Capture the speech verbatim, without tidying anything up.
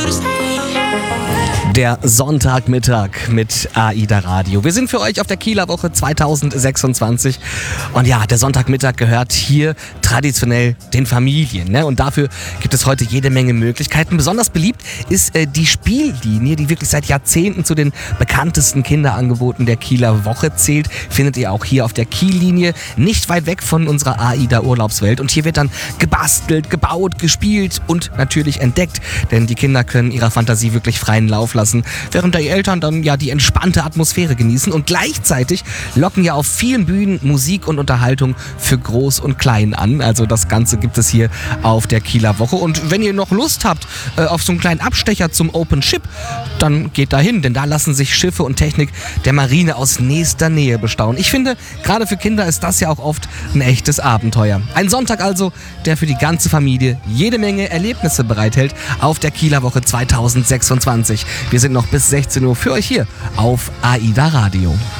Der Sonntagmittag mit AIDA Radio. Wir sind für euch auf der Kieler Woche zweitausendsechsundzwanzig und ja, der Sonntagmittag gehört hier traditionell den Familien, ne? Und dafür gibt es heute jede Menge Möglichkeiten. Besonders beliebt ist äh, die Spiellinie, die wirklich seit Jahrzehnten zu den bekanntesten Kinderangeboten der Kieler Woche zählt. Findet ihr auch hier auf der Kiellinie, nicht weit weg von unserer AIDA Urlaubswelt. Und hier wird dann gebastelt, gebaut, gespielt und natürlich entdeckt, denn die Kinder können ihrer Fantasie wirklich freien Lauf lassen, während die Eltern dann ja die entspannte Atmosphäre genießen, und gleichzeitig locken ja auf vielen Bühnen Musik und Unterhaltung für Groß und Klein an. Also das Ganze gibt es hier auf der Kieler Woche, und wenn ihr noch Lust habt äh, auf so einen kleinen Abstecher zum Open Ship, dann geht dahin, denn da lassen sich Schiffe und Technik der Marine aus nächster Nähe bestaunen. Ich finde, gerade für Kinder ist das ja auch oft ein echtes Abenteuer. Ein Sonntag also, der für die ganze Familie jede Menge Erlebnisse bereithält auf der Kieler Woche zweitausendsechsundzwanzig. Wir sind noch bis sechzehn Uhr für euch hier auf AIDA Radio.